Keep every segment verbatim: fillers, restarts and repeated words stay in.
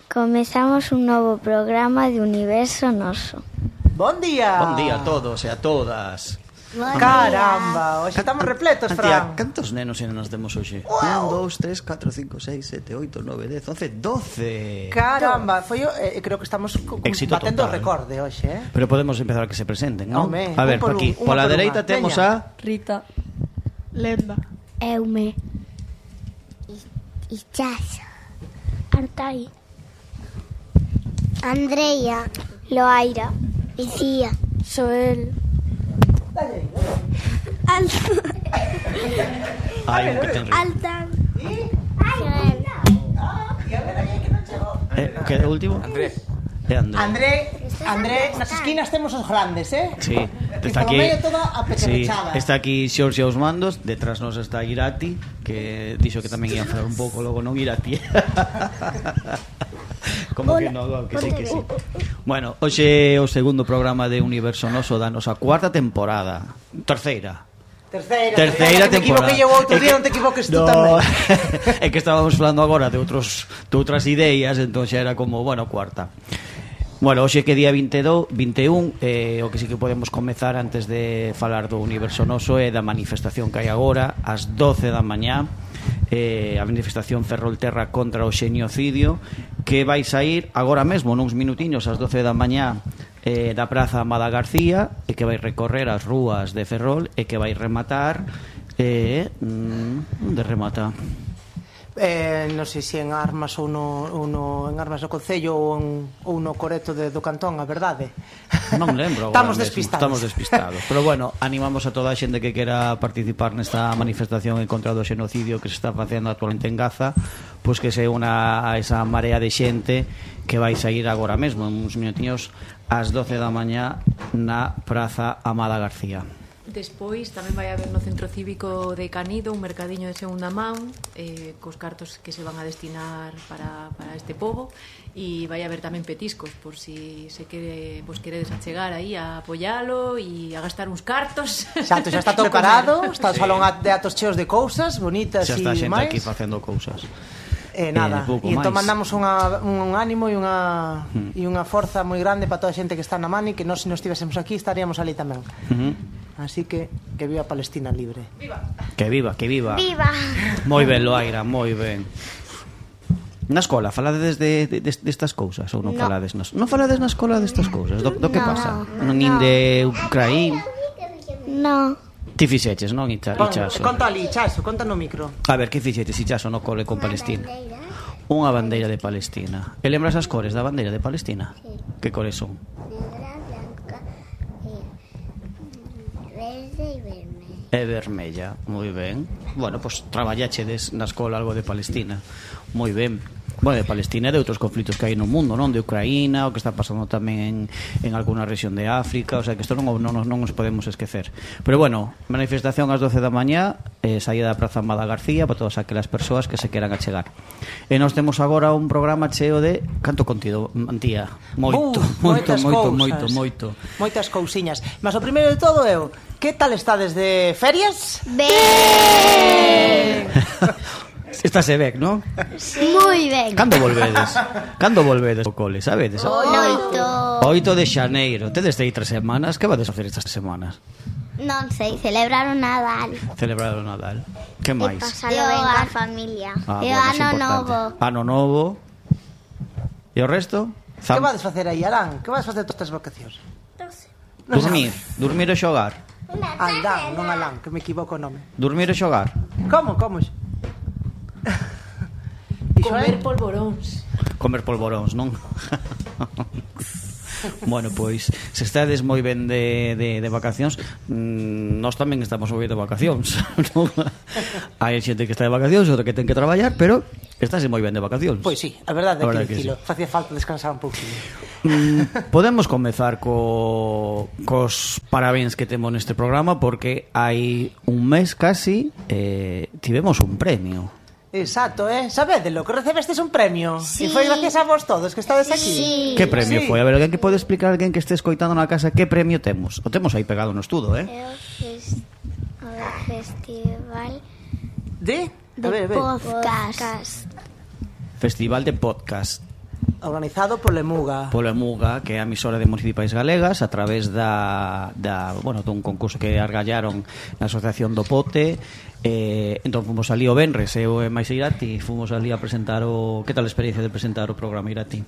Comezamos un novo programa de Universo Noso. Bon día. Bon día a todos e a todas. Bon Caramba, hoxe estamos repletos, Fran. Cantos nenos e nenas temos hoxe? un, dous, tres, catro, cinco, seis, sete, oito, nove, dez, once, doce. Caramba, foi o, eh, creo que estamos co- Éxito batendo o total. recorde hoxe, eh? Pero podemos empezar a que se presenten, non? Home, A ver, un por por aquí, un, unha pola por dereita unha. temos Veña. a Rita, Lemba, Eume, Ichazo, Artai, Andreia, Loaira, Icía, Soel, Hai un que ten río. Altan, Eh, que é o último? André. É André. André, André, nas esquinas temos os grandes, eh? Sí, E está polo aquí. medio toda a Sí, pequenechada. está aquí Xorxe aos mandos, detrás nos está Irati, que dixo que tamén ia falar un pouco, logo non Irati. Como que non, que sí, que sí. Bueno, hoxe é o segundo programa de Universo Noso da nosa cuarta temporada. Terceira. Terceira, Terceira que me temporada. equivoquei eu outro É día, que- non te equivoques tú No, tamén. é que estábamos falando agora de outros de outras ideas, entón xa era como, bueno, cuarta. Bueno, hoxe que día vinte e dous, vinte e un, eh, o que sí que podemos comezar antes de falar do Universo Noso é da manifestación que hai agora ás doce da mañá, eh, a manifestación Ferrolterra contra o xeniocidio, que vai sair agora mesmo nuns minutiños ás doce da mañá eh, da Praza Amada García, e que vai recorrer as rúas de Ferrol e que vai rematar eh, mm, onde remata? Eh, non sei se en Armas ou no, ou no en Armas do Concello ou, en, ou no Coreto de, do Cantón, a verdade. Non lembro agora Estamos mesmo, despistados. Estamos despistados. Pero bueno, animamos a toda a xente que quera participar nesta manifestación en contra do xenocidio que se está facendo actualmente en Gaza, pois que se una a esa marea de xente que vai sair agora mesmo, en uns minutiños, ás doce da mañá na Praza Amada García. Despois tamén vai haber no Centro Cívico de Canido un mercadiño de segunda man, eh, cos cartos que se van a destinar para, para este pobo, e vai haber tamén petiscos por si se quere, vos queredes achegar aí a apoialo e a gastar uns cartos. Santo, xa está todo No comer. parado, está o salón de atos cheos de cousas bonitas Xa e está a xente máis. aquí facendo cousas. Eh, nada, Eh, pouco e entón máis. mandamos unha, un ánimo e unha Mm. e unha forza moi grande para toda a xente que está na mani, que nós se non estivésemos aquí estaríamos ali tamén. Uh -huh. Así que que viva Palestina libre. Que viva, que viva. viva, Moi ben, Loaira, moi ben. Na escola falades de, de, de, destas cousas ou non No. falades nas, non falades na escola destas cousas? Do, do que No. pasa? Non nin de Ucraína. no, Ti fixeches, non, Icha, Pon, Ichaso? conta ali, Chaso, conta no micro. A ver, que fixeches, Ichaso, no cole con Palestina? Unha bandeira de Palestina. E lembras as cores da bandeira de Palestina? Sí. Que cores son? negra, blanca, eh, verde e vermelha. É vermella, moi ben. Bueno, pois pues, traballachedes na escola algo de Palestina. Moi ben. Bueno, de Palestina e de outros conflitos que hai no mundo, non? De Ucraína, o que está pasando tamén en, en alguna rexión de África, o sea que isto non, non, non nos podemos esquecer. Pero bueno, manifestación ás doce da mañá, eh, saída da Praza Amada García para todas aquelas persoas que se queran achegar. E nós temos agora un programa cheo de canto contido, Antía. Moito, Uh, moito, moitas moito, cousas. moito, moito. Moitas cousiñas. Mas o primeiro de todo eu, que tal estades de ferias? Ben, Estase ben, non? moi ben. Cando volvedes? Cando volvedes ao cole, sabedes? Oito. oito de xaneiro. Tedes aí tres semanas. Que vades a facer estas semanas? Non sei, celebrar o Nadal. Celebrar o Nadal. Que máis? Pasalo ben coa familia. Ah, E o bueno, é ano importante. novo. Ano novo. E o resto? Que Zam- vades facer aí, Alán? Que vades facer todas estas vacacións? Dormir. Dormir e xogar. Alán, non Alán, que me equivoco o nome. Dormir e xogar. Como, como? Iso é? Comer polvoróns. Comer polvoróns, non? Bueno, pois, se estades moi ben de, de, de vacacións, mmm, nós tamén estamos moi ben de vacacións, non? Hai xente que está de vacacións, outra que ten que traballar, pero estás moi ben de vacacións. Pois sí, a verdade é A que, verdade que dicilo. sí. Facía falta descansar un pouquinho. Mm, podemos comezar co, cos parabéns que temos neste programa, porque hai un mes casi eh, tivemos un premio. Exacto, eh? Sabédelo, que recebestes un premio. Sí. E foi gracias a vos todos que estades aquí. Sí. Que premio Sí. foi? A ver, alguén que pode explicar a alguén que este escoitando na casa que premio temos? O temos aí pegado no estudo, eh? É o, fes- o festival De? de A ver, a ver. podcast. Festival de podcast. Organizado polo Emuga. Polo Emuga, que é a emisora de municipais galegas, a través da, da bueno, dun concurso que argallaron na Asociación do Pote. Eh, entón fomos ali o Benres, eu e máis Irati, fomos ali a presentar o... Que tal a experiencia de presentar o programa, Irati?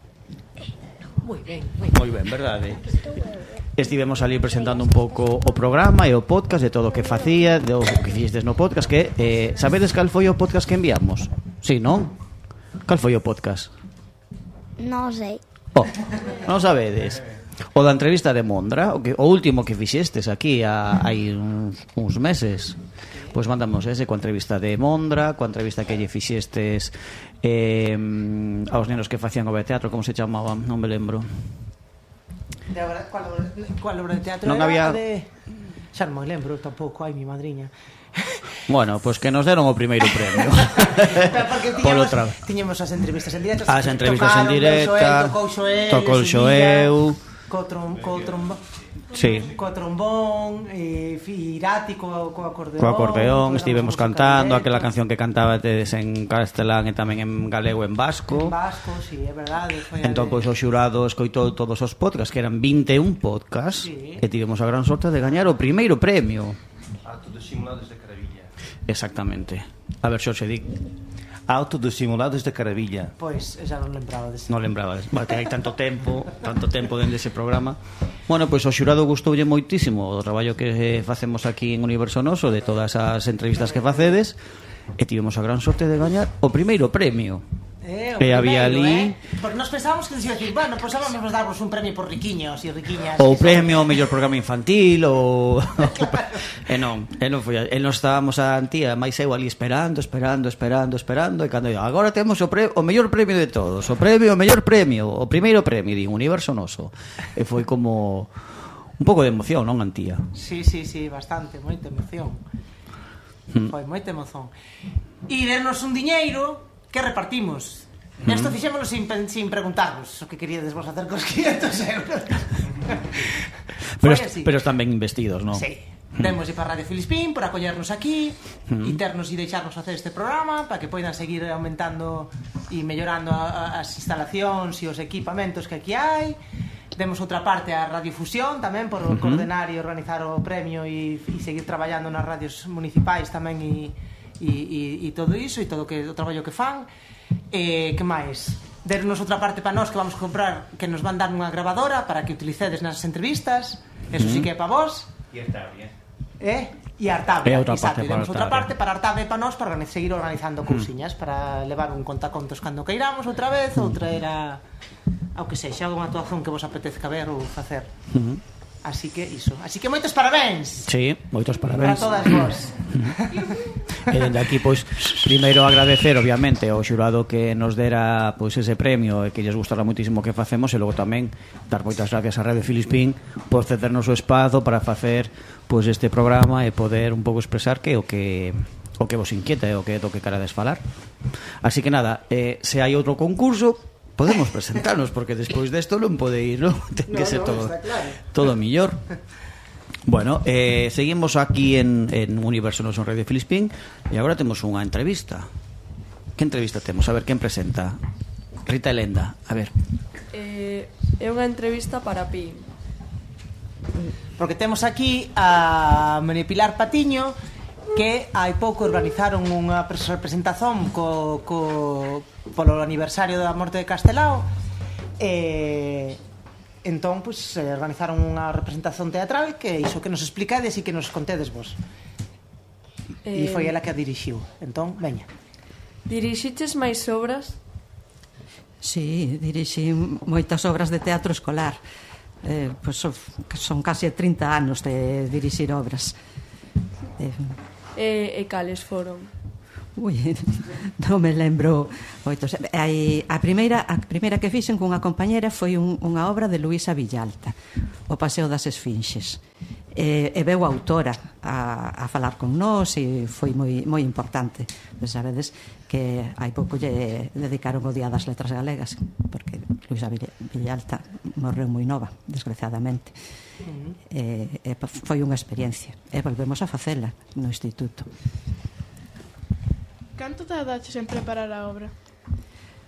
Moi ben, moi ben. Moi ben, verdade? Estivemos ali presentando un pouco o programa e o podcast de todo o que facía, de o que fixestes no podcast, que eh, sabedes cal foi o podcast que enviamos? Sí, non? Cal foi o podcast? Non sei. Oh, non sabedes? O da entrevista de Mondra, o, que, o último que fixestes aquí a, hai uns, uns meses. Pois mandamos ese coa entrevista de Mondra, coa entrevista que lle fixestes eh, aos nenos que facían obra de teatro, como se chamaban, non me lembro. De obra, cual, cual obra de teatro non era? había... De... Xa non me lembro tampouco, ai, mi madriña. Bueno, pois pues que nos deron o primeiro premio. Porque tiñamos, tiñamos as entrevistas en directo. As entrevistas en directo. Tocou Xoel, tocou Xoel. Co trom, co trombón. Sí. Co trombón, e Irati co, co acordeón. Co acordeón, estivemos cantando aquela canción que cantaba tedes en castelán e tamén en galego e en vasco. En vasco, sí, é verdade. Entón, pois, o xurado escoitou todos os podcasts, que eran vinte e un podcasts, sí. E tivemos a gran sorte de gañar o primeiro premio. Auto dos simulados de Caravilla. Exactamente. A ver, Xorxe, di... Auto dos simulados de Caravilla. Pois, xa non lembraba dese. Non lembraba, que hai tanto tempo, tanto tempo dende ese programa. Bueno, pois o xurado gustoulle moitísimo o traballo que facemos aquí en Universo Noso, de todas as entrevistas que facedes, e tivemos a gran sorte de gañar o primeiro premio. Eh, e había ali eh? Porque nos pensábamos que decía decir, bueno, pois pues, vamos darvos un premio por riquiños e riquiñas. O premio ao mellor programa infantil ou e non, e non foi, e nos estábamos a Antía, máis eu ali esperando, esperando, esperando, esperando, e cando eu, agora temos o, pre, o mellor premio de todos, o premio, o mellor premio, o primeiro premio de Universo Noso. E foi como un pouco de emoción, non, Antía? Sí, sí, sí, bastante, moita emoción. Hmm. Foi moita emoción. E dernos un diñeiro que repartimos. Mm. Esto fixémoslo sin, sin preguntarnos o que queríades vos hacer cos quinhentos euros. Pero, pero están ben investidos, non? Sí. Demos mm. para Radio Filispín por acollernos aquí mm. internos e deixarnos hacer este programa para que poidan seguir aumentando e mellorando a, a, as instalacións e os equipamentos que aquí hai. Demos outra parte a Radiofusión tamén por mm-hmm. coordenar e organizar o premio e, e seguir traballando nas radios municipais tamén e E, e, e todo iso, e todo que, o traballo que fan. E que máis? Dernos outra parte para nós que vamos comprar, que nos van dar unha grabadora para que utilicedes nas entrevistas. Eso mm. sí que é para vos. E Artabria. Eh? E Artabria, outra exacto. Parte e demos outra parte para Artabria e para nós para seguir organizando cousiñas, mm. para levar un contacontos cando queiramos outra vez, ou traer a ao que sexa, unha actuación que vos apetezca ver ou facer. Mm. Así que iso. Así que moitos parabéns. Sí, moitos parabéns para todas vos. E dende aquí, pois, primeiro agradecer, obviamente, ao xurado que nos dera, pois, ese premio e que lles gustará moitísimo o que facemos, e logo tamén dar moitas gracias a Radio Filispín por cedernos o espazo para facer, pois, este programa e poder un pouco expresar que o que o que vos inquieta e o que é do que carades falar. Así que nada, eh, se hai outro concurso, podemos presentarnos, porque despois desto non pode ir, non? Ten que no, ser no, todo, claro. todo millor. Bueno, eh, seguimos aquí en, en Universo Noso en Radio Filispín, e agora temos unha entrevista. Que entrevista temos? A ver, quen presenta? Rita Elenda, a ver. Eh, é unha entrevista para Pi. Porque temos aquí a María Pilar Patiño, que hai pouco organizaron unha representación co, co, polo aniversario da morte de Castelao, e entón, pois, pues, organizaron unha representación teatral que iso que nos explicades e que nos contedes vos. E eh... foi ela que a dirixiu. Entón, veña. Dirixiches máis obras? Sí, dirixi moitas obras de teatro escolar. Eh, pois son, son case trinta anos de dirixir obras. Eh... E, e cales foron? Ui, non me lembro moitos. Hai, a primeira a primeira que fixen cunha compañera foi un, unha obra de Luisa Villalta, O Paseo das Esfinxes. E, e veu a autora a, a falar con nós e foi moi, moi importante. Pues sabedes que hai pouco lle dedicaron o Día das Letras Galegas, porque Luisa Villalta morreu moi nova, desgraciadamente. Uh-huh. E, e foi unha experiencia. E volvemos a facela no instituto. Canto tardaches en preparar a obra?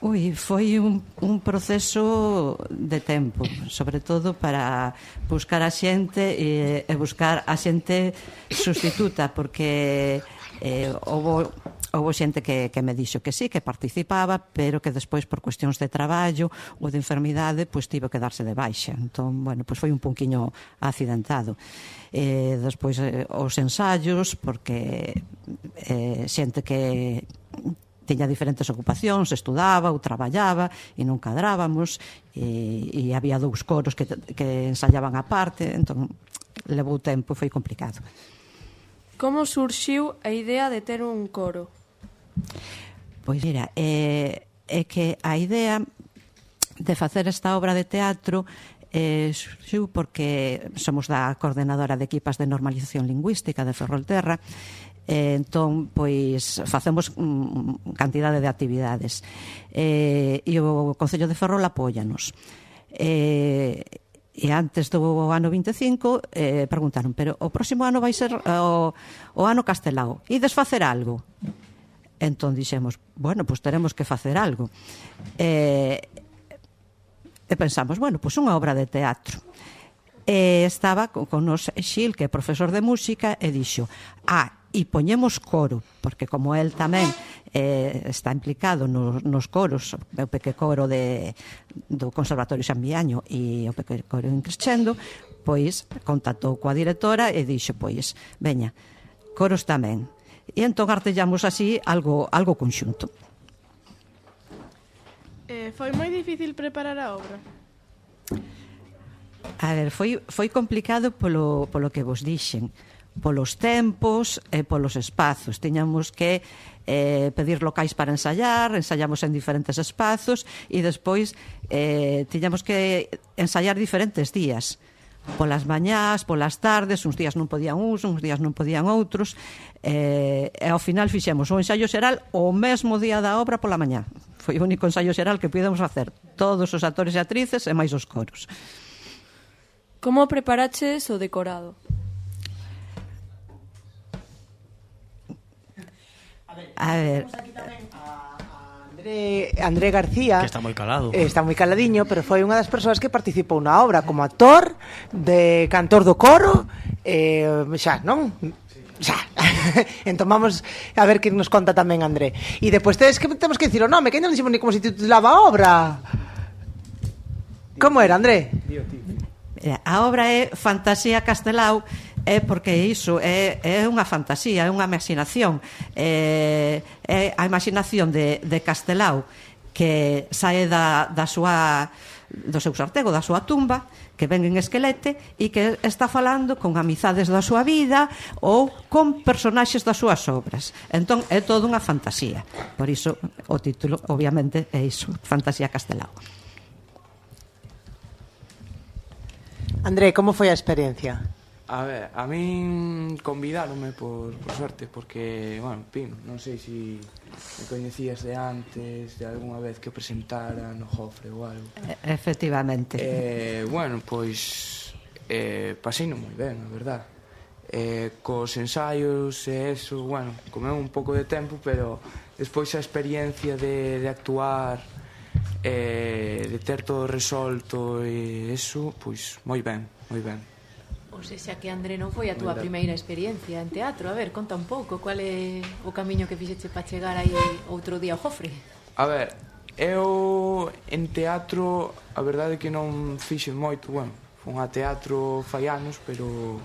Ui, foi un, un proceso de tempo, sobre todo para buscar a xente e, e buscar a xente sustituta, porque eh, houve, houve xente que, que me dixo que sí, que participaba, pero que despois por cuestións de traballo ou de enfermidade, pois tivo que darse de baixa. Entón, bueno, pois foi un pouquiño accidentado. Eh, despois eh, os ensaios, porque eh, xente que tiña diferentes ocupacións, estudaba ou traballaba e non cadrábamos, e, e había dous coros que, que ensayaban a parte, entón levou tempo e foi complicado. Como surxiu a idea de ter un coro? Pois mira, é, é que a idea de facer esta obra de teatro eh, surxiu porque somos da coordenadora de equipas de normalización lingüística de Ferrolterra. Eh, entón, pois, facemos mm, cantidade de actividades. Eh, e o Concello de Ferrol apóianos. Eh, e antes do ano vinte e cinco eh, preguntaron, pero o próximo ano vai ser o, o ano Castelao. Ides facer algo? Entón dixemos, bueno, pois teremos que facer algo. Eh, e pensamos, bueno, pois unha obra de teatro. E estaba con, con nos Xil, que é profesor de música, e dixo, ah, e poñemos coro, porque como el tamén eh, está implicado nos, nos coros, o peque coro de, do Conservatorio San Miaño e o peque coro en Crescendo, pois contactou coa directora e dixo, pois, veña, coros tamén. E entón artellamos así algo, algo conxunto. Eh, foi moi difícil preparar a obra? A ver, foi, foi complicado polo, polo que vos dixen, polos tempos e polos espazos. Tiñamos que eh, pedir locais para ensaiar, ensaiamos en diferentes espazos e despois eh, tiñamos que ensaiar diferentes días. Polas mañás, polas tardes, uns días non podían uns, uns días non podían outros, eh, e ao final fixemos o ensaio xeral o mesmo día da obra pola mañá. Foi o único ensaio xeral que pudemos facer, todos os actores e actrices e máis os coros. Como preparaches o decorado? A ver, Temos aquí tamén a, a André, André García, que está moi calado. eh, Está moi caladiño, pero foi unha das persoas que participou na obra como actor, de cantor do coro, eh, xa, non? Xa. Entón vamos a ver que nos conta tamén André. E depois tedes que temos que dicir o nome, que non dixemos ni como se titulaba a obra. Como era, André? a obra é Fantasía Castelao, é porque iso é, é unha fantasía, é unha imaginación, é, é a imaginación de, de Castelao que sae da, da súa, do seu sartego, da súa tumba, que ven en esquelete e que está falando con amizades da súa vida ou con personaxes das súas obras. Entón é toda unha fantasía. Por iso o título obviamente é iso, Fantasía Castelao. André, como foi a experiencia? A ver, a min convidáronme por, por suerte, porque, bueno, pin, non sei se me coñecías de antes, de algunha vez que o presentara no Jofre ou algo. Efectivamente. Eh, bueno, pois eh, paseino moi ben, a verdad. Eh, cos ensaios e eso, bueno, comeu un pouco de tempo, pero despois a experiencia de, de actuar, eh, de ter todo resolto e eso, pois moi ben, moi ben. O sea, que André non foi a túa primeira experiencia en teatro. A ver, conta un pouco, cual é o camiño que fixeche para chegar aí outro día ao Jofre? A ver, eu en teatro, a verdade é que non fixe moito, bueno, fun a teatro fai anos, pero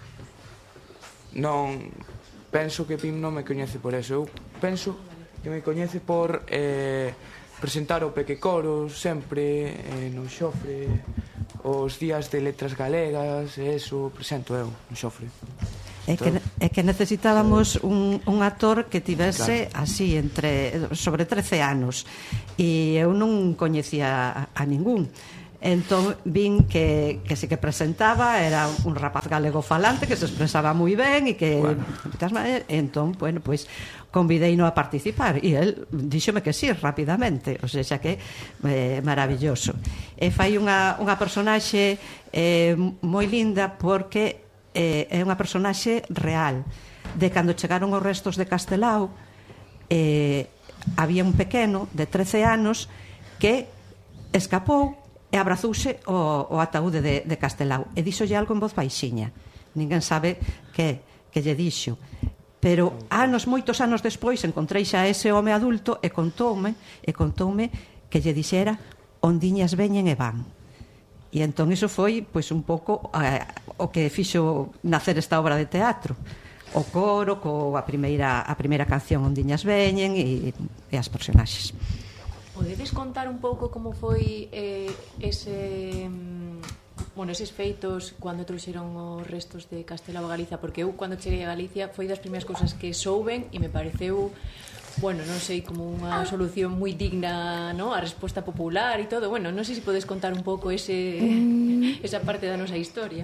non, penso que Pim non me coñece por eso. Eu penso que me coñece por eh, presentar o Peque Coro sempre eh, no Xofre, os días de letras galegas, e eso presento eu no Xofre. É que, é que necesitábamos un, un actor que tivese claro. así entre sobre trece anos e eu non coñecía a, a ningún. Entón vin que, que se que presentaba era un rapaz galego falante que se expresaba moi ben e que bueno. Entón, bueno, pois convideino a participar e el díxome que sí, rapidamente, o sea, xa que eh, maravilloso. E fai unha, unha personaxe eh, moi linda porque eh, é unha personaxe real de cando chegaron os restos de Castelao, eh, había un pequeno de trece anos que escapou e abrazouse o, o ataúde de, de Castelao e díxolle algo en voz baixiña. Ninguén sabe que, que lle dixo. Pero anos, moitos anos despois encontrei xa ese home adulto e contoume e contoume que lle dixera ondiñas veñen e van. E entón iso foi pois un pouco eh, o que fixo nacer esta obra de teatro. O coro, co a primeira a primeira canción ondiñas veñen e, e as personaxes. Podedes contar un pouco como foi eh, ese bueno, eses feitos cando trouxeron os restos de Castelao a Galiza, porque eu cando cheguei a Galicia foi das primeiras cousas que souben e me pareceu, bueno, non sei, como unha solución moi digna, ¿no? A resposta popular e todo. Bueno, non sei se podes contar un pouco ese esa parte da nosa historia.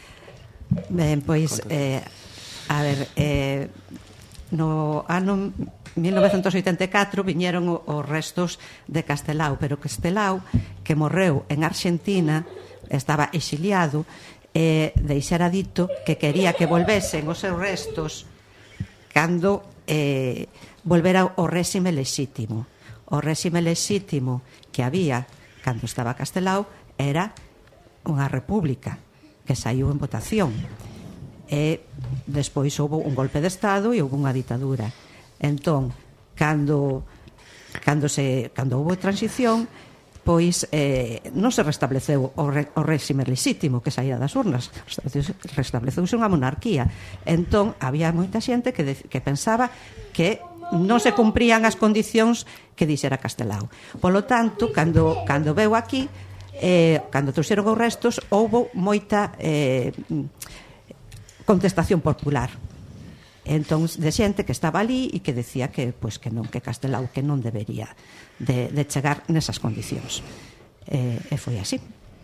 Ben, pois eh, a ver, eh, no ano mil novecentos oitenta e catro viñeron os restos de Castelao, pero Castelao, que morreu en Argentina, estaba exiliado, e deixara dito que quería que volvesen os seus restos cando eh, volvera o réxime lexítimo. O réxime lexítimo que había cando estaba Castelao era unha república que saiu en votación. E despois houve un golpe de Estado e houve unha ditadura. Entón, cando cando se cando houve transición, pois eh, non se restableceu o, re, o réxime lexítimo que saíra das urnas, restableceuse unha monarquía. Entón, había moita xente que, de, que pensaba que non se cumprían as condicións que dixera Castelao. Polo tanto, cando, cando veu aquí, eh, cando trouxeron os restos, houve moita eh, contestación popular. Entón, de xente que estaba ali e que decía que, pois, que non, que Castelao que non debería de, de chegar nesas condicións. E, e foi así.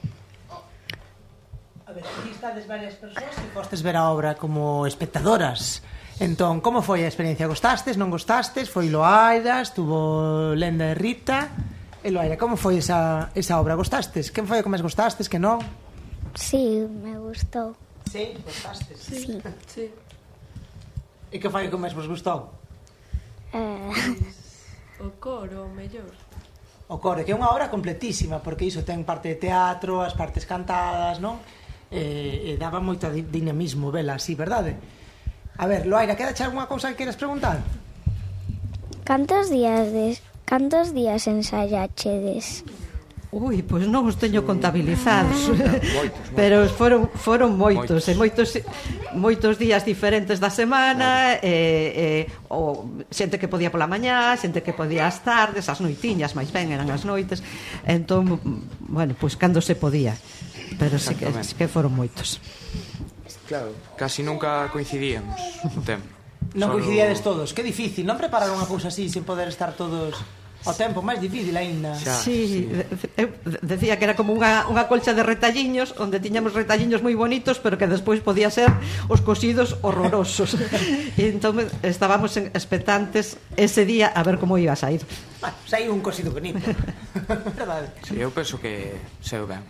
A ver, aquí estades varias persoas que fostes ver a obra como espectadoras. Entón, como foi a experiencia? Gostastes, non gostastes? Foi Loaida, estuvo Lenda e Rita. E Loaida, como foi esa, esa obra? Gostastes? Quen foi o que máis gostastes, que non? Sí, me gustou. Sí, gostastes? Sí. Sí. E que foi o que máis vos gustou? Eh... O coro, o mellor. O coro, que é unha obra completísima, porque iso ten parte de teatro, as partes cantadas, non? E, e daba moito dinamismo, vela así, verdade? A ver, Loaira, queda che algunha cousa que queres preguntar? Cantos días de... Cantos días ensayachedes? Ui, pois non os teño contabilizados. Moitos, Pero foron foron moitos, e moitos moitos días diferentes da semana, e, e o xente que podía pola mañá, xente que podía as tardes, as noitiñas, máis ben eran as noites. Entón, bueno, pois cando se podía. Pero sí que, sí que foron moitos. Claro, casi nunca coincidíamos no tempo. Non Solo... coincidíades todos, que difícil, non preparar unha cousa así sin poder estar todos ao tempo, máis difícil aínda. Xa, sí, sí. Eu decía que era como unha, unha colcha de retalliños, onde tiñamos retalliños moi bonitos, pero que despois podía ser os cosidos horrorosos. E entón estábamos en expectantes ese día a ver como iba a sair. Bueno, saiu un cosido bonito. Verdade. Sí, eu penso que saiu ben.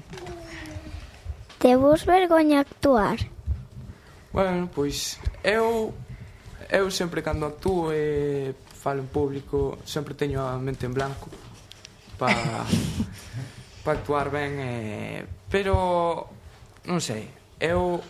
Te vos vergoña actuar? Bueno, pois eu eu sempre cando actúo e falo en público sempre teño a mente en blanco para pa actuar ben, e, pero non sei, eu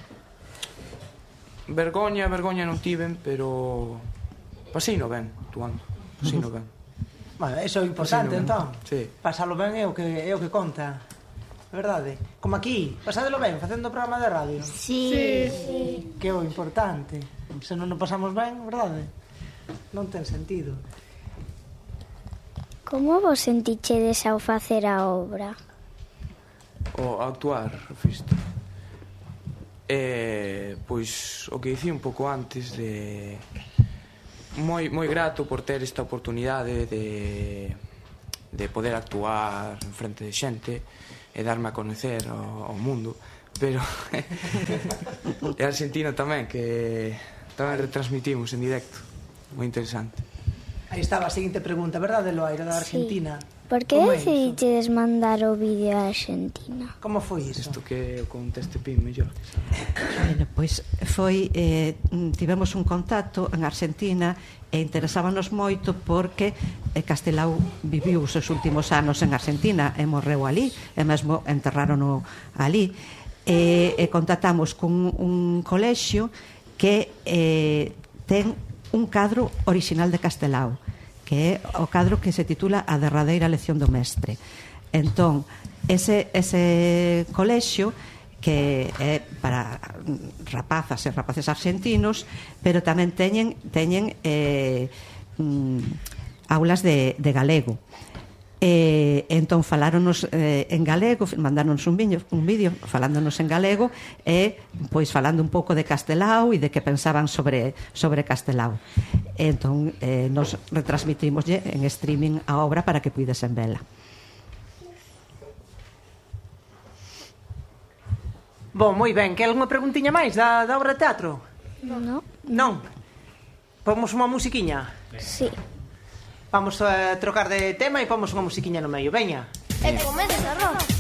vergoña, vergoña non tiven, pero pasino ben actuando, pasino ben. Bueno, eso é importante, entón. Sí. Pasalo ben é o que é o que conta. Verdade? Como aquí, pasadelo ben facendo programa de radio. Sí. Sí. Que é o importante. Se non nos pasamos ben, verdade? Non ten sentido. Como vos sentichedes ao facer a obra? O actuar, fiste. E, pois, o que dicía un pouco antes de... Moi, moi grato por ter esta oportunidade de, de poder actuar en frente de xente e darme a conocer ao, ao mundo, pero e Argentina tamén, que tamén retransmitimos en directo, moi interesante. A Aí estaba a seguinte pregunta, verdade, Loaira, da Argentina? Sí. Por que decidides mandar o vídeo a Argentina? Como foi iso? Isto que o conteste Pin mellor. Bueno, pois foi, eh, tivemos un contacto en Argentina e interesábanos moito porque eh, Castelao viviu os seus últimos anos en Argentina e morreu ali, e mesmo enterraron ali. E, e contactamos con un colexio que eh, ten un cadro orixinal de Castelao, que é o cadro que se titula A derradeira lección do mestre. Entón, ese, ese colexio que é para rapazas e rapaces argentinos, pero tamén teñen, teñen eh, mm, aulas de, de galego. E entón faláronos eh, en galego, mandáronos un vídeo, un vídeo falándonos en galego e pois falando un pouco de Castelao e de que pensaban sobre sobre Castelao. E entón eh, nos retransmitimoslle en streaming a obra para que puidesen vela. Bom, moi ben, que algunha preguntiña máis da, da obra de teatro? Non. Non? Pomos unha musiquiña? Sí. Vamos a trocar de tema e pomos unha musiquiña no medio, veña. E comeza, Rosa.